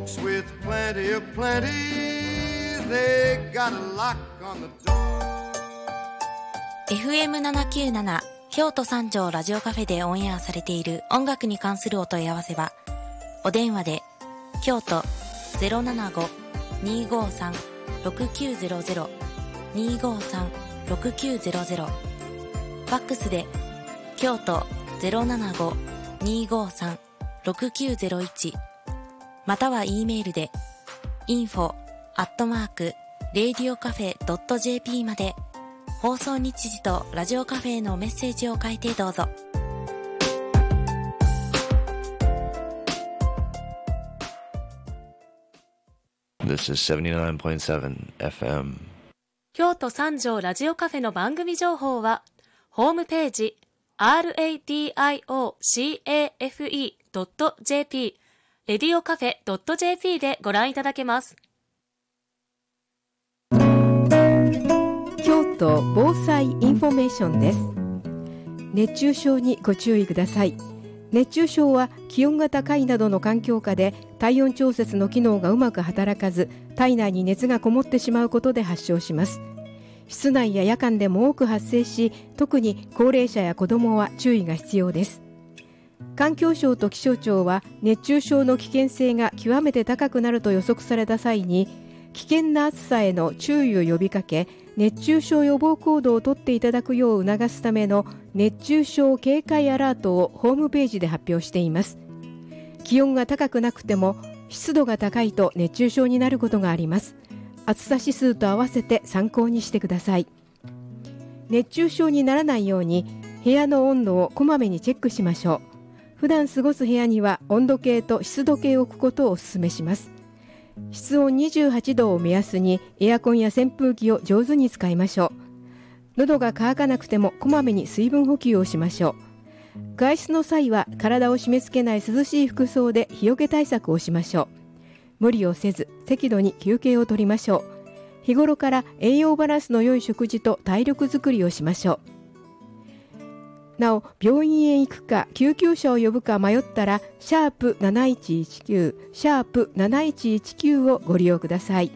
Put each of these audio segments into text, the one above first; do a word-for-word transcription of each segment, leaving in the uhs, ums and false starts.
Folks with plenty of plenty, they got a lock on the door. エフエムななきゅうなな 京都三条ラジオカフェでオンエアされている音楽に関するお問い合わせはお電話で京都 ゼロななご にーごーさん ろくきゅうゼロゼロ にーごーさん ろくきゅうゼロゼロ、ファックスで京都 ゼロななご にーごーさん ろくきゅうゼロいち、または E メールで インフォ アットマーク レディオカフェ ドット ジェーピー まで放送日時とラジオカフェへのメッセージを書いてどうぞ。 This is セブンティナインポイントセブン エフエム。 京都三条ラジオカフェの番組情報はホームページ ラディオカフェ ドット ジェーピー レディオカフェ ドット ジェーピー でご覧いただけます。 京都防災インフォメーションです。熱中症にご注意ください。熱中症は気温が高いなどの環境下で体温調節の機能がうまく働かず、体内に熱がこもってしまうことで発症します。室内や夜間でも多く発生し、特に高齢者や子どもは注意が必要です。環境省と気象庁は熱中症の危険性が極めて高くなると予測された際に、危険な暑さへの注意を呼びかけ、熱中症予防行動をとっていただくよう促すための熱中症警戒アラートをホームページで発表しています。気温が高くなくても湿度が高いと熱中症になることがあります。暑さ指数と合わせて参考にしてください。熱中症にならないように部屋の温度をこまめにチェックしましょう。普段過ごす部屋には温度計と湿度計を置くことをお勧めします。室温にじゅうはちどを目安にエアコンや扇風機を上手に使いましょう。喉が渇かなくてもこまめに水分補給をしましょう。外出の際は体を締め付けない涼しい服装で日よけ対策をしましょう。無理をせず適度に休憩を取りましょう。日頃から栄養バランスの良い食事と体力づくりをしましょう。なお、病院へ行くか救急車を呼ぶか迷ったらシャープなないちいちきゅうシャープなないちいちきゅうをご利用ください。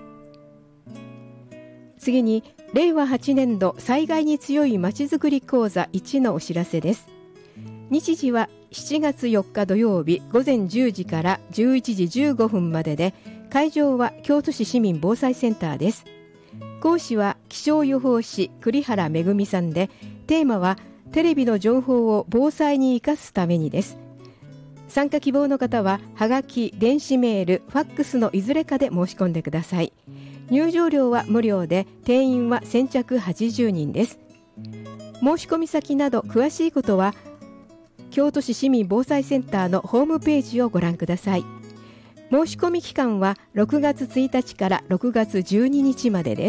次にれいわはちねんど災害に強いまちづくり講座いちのお知らせです。日時はしちがつよっか土曜日午前じゅうじからじゅういちじじゅうごふんまでで、会場は京都市市民防災センターです。講師は気象予報士栗原恵さんで、テーマはテレビの情報を防災に生かすためにです。参加希望の方ははがき、電子メール、ファックスのいずれかで申し込んでください。入場料は無料で、定員は先着はちじゅうにんです。申し込み先など詳しいことは京都市市民防災センターのホームページをご覧ください。申し込み期間はろくがつついたちからろくがつじゅうににちまでです。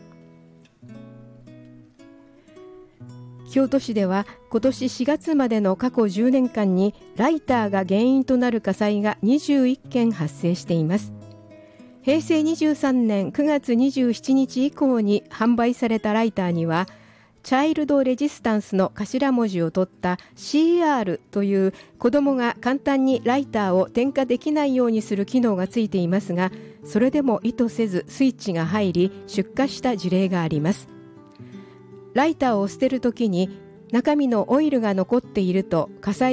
京都市では今年しがつまでの過去じゅうねんかんにライターが原因となる火災がにじゅういっけん発生しています。へいせいにじゅうさんねんくがつにじゅうしちにち以降に販売されたライターには、チャイルドレジスタンスの頭文字を取った シーアール という子どもが簡単にライターを点火できないようにする機能がついていますが、それでも意図せずスイッチが入り出火した事例があります。ライターを捨てるときに中身のオイルが残っていると火災